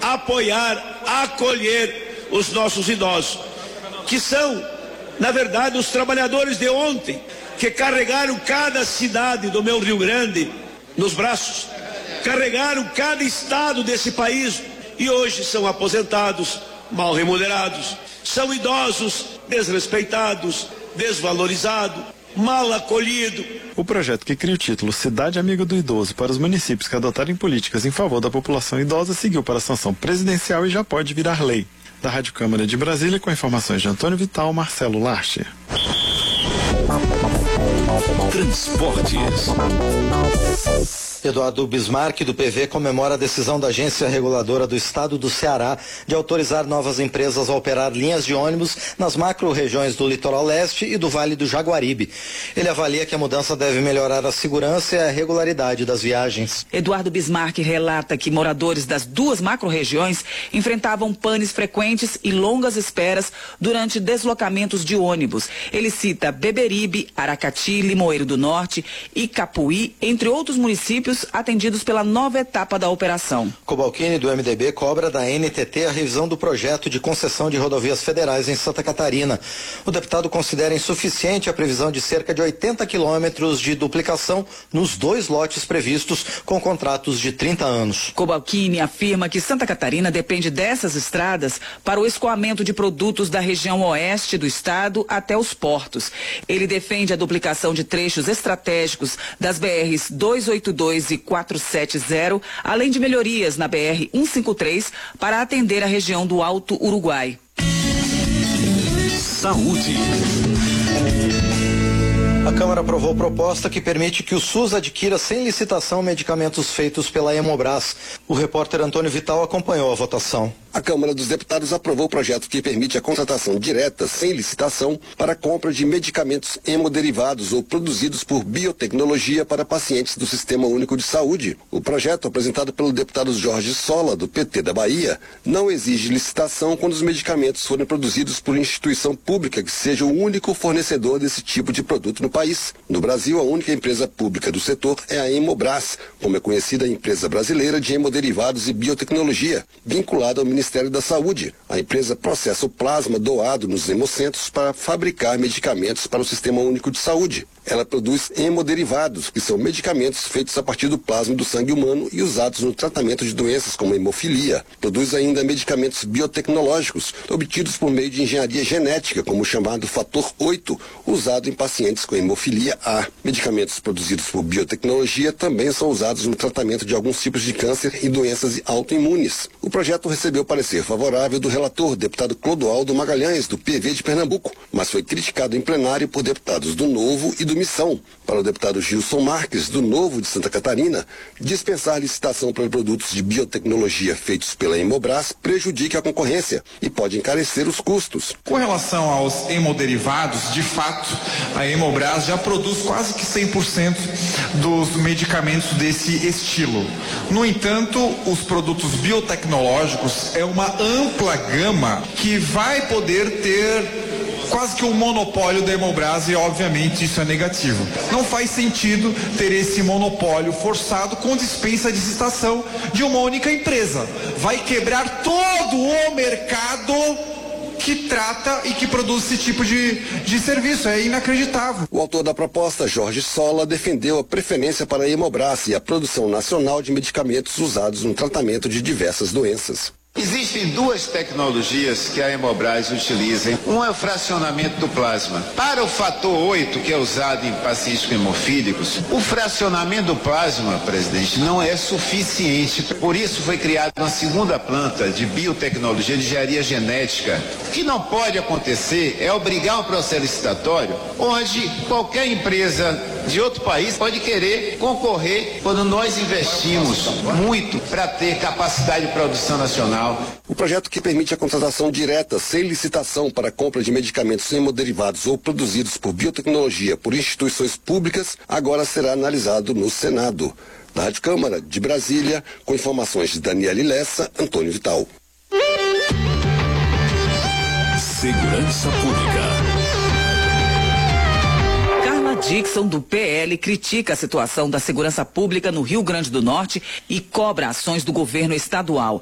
apoiar, acolher os nossos idosos, que são, na verdade, os trabalhadores de ontem, que carregaram cada cidade do meu Rio Grande nos braços, carregaram cada estado desse país e hoje são aposentados, mal remunerados, são idosos desrespeitados, desvalorizados, mal acolhidos. O projeto que cria o título Cidade Amiga do Idoso para os municípios que adotarem políticas em favor da população idosa seguiu para a sanção presidencial e já pode virar lei. Da Rádio Câmara de Brasília, com informações de Antônio Vital, Marcelo Larcher. Transportes. Eduardo Bismarck, do PV, comemora a decisão da Agência Reguladora do Estado do Ceará de autorizar novas empresas a operar linhas de ônibus nas macro-regiões do Litoral Leste e do Vale do Jaguaribe. Ele avalia que a mudança deve melhorar a segurança e a regularidade das viagens. Eduardo Bismarck relata que moradores das duas macro-regiões enfrentavam panes frequentes e longas esperas durante deslocamentos de ônibus. Ele cita Beberibe, Aracati, Limoeiro do Norte e Capuí, entre outros municípios atendidos pela nova etapa da operação. Cobalcini, do MDB, cobra da NTT a revisão do projeto de concessão de rodovias federais em Santa Catarina. O deputado considera insuficiente a previsão de cerca de 80 quilômetros de duplicação nos 2 lotes previstos com contratos de 30 anos. Cobalcini afirma que Santa Catarina depende dessas estradas para o escoamento de produtos da região oeste do estado até os portos. Ele defende a duplicação de trechos estratégicos das BRs 282 e 470, além de melhorias na BR 153 para atender a região do Alto Uruguai. Saúde. A Câmara aprovou proposta que permite que o SUS adquira sem licitação medicamentos feitos pela Hemobras. O repórter Antônio Vital acompanhou a votação. A Câmara dos Deputados aprovou o projeto que permite a contratação direta, sem licitação, para a compra de medicamentos hemoderivados ou produzidos por biotecnologia para pacientes do Sistema Único de Saúde. O projeto, apresentado pelo deputado Jorge Sola, do PT da Bahia, não exige licitação quando os medicamentos forem produzidos por instituição pública que seja o único fornecedor desse tipo de produto no país. No Brasil, a única empresa pública do setor é a Hemobras, como é conhecida a empresa brasileira de hemoderivados e biotecnologia, vinculada ao Ministério da Saúde. A empresa processa o plasma doado nos hemocentros para fabricar medicamentos para o Sistema Único de Saúde. Ela produz hemoderivados, que são medicamentos feitos a partir do plasma do sangue humano e usados no tratamento de doenças como a hemofilia. Produz ainda medicamentos biotecnológicos, obtidos por meio de engenharia genética, como o chamado fator 8, usado em pacientes com hemofilia A. Medicamentos produzidos por biotecnologia também são usados no tratamento de alguns tipos de câncer e doenças autoimunes. O projeto recebeu parecer favorável do relator, deputado Clodoaldo Magalhães, do PV de Pernambuco, mas foi criticado em plenário por deputados do Novo e do Missão. Para o deputado Gilson Marques, do Novo de Santa Catarina, dispensar licitação para produtos de biotecnologia feitos pela Hemobras prejudica a concorrência e pode encarecer os custos. Com relação aos hemoderivados, de fato, a Hemobras já produz quase que 100% dos medicamentos desse estilo. No entanto, os produtos biotecnológicos é uma ampla gama que vai poder ter quase que um monopólio da Hemobras e, obviamente, isso é negativo. Não faz sentido ter esse monopólio forçado com dispensa de licitação de uma única empresa. Vai quebrar todo o mercado que trata e que produz esse tipo de serviço. É inacreditável. O autor da proposta, Jorge Sola, defendeu a preferência para a Hemobras e a produção nacional de medicamentos usados no tratamento de diversas doenças. Existem duas tecnologias que a Hemobras utiliza. Um é o fracionamento do plasma. Para o fator 8, que é usado em pacientes hemofílicos, o fracionamento do plasma, presidente, não é suficiente. Por isso foi criada uma segunda planta de biotecnologia, de engenharia genética. O que não pode acontecer é obrigar um processo licitatório onde qualquer empresa de outro país pode querer concorrer quando nós investimos muito para ter capacidade de produção nacional. O projeto que permite a contratação direta, sem licitação, para a compra de medicamentos hemoderivados ou produzidos por biotecnologia por instituições públicas, agora será analisado no Senado. Da Rádio Câmara de Brasília, com informações de Daniele Lessa, Antônio Vital. Segurança Pública. Dixon, do PL, critica a situação da segurança pública no Rio Grande do Norte e cobra ações do governo estadual.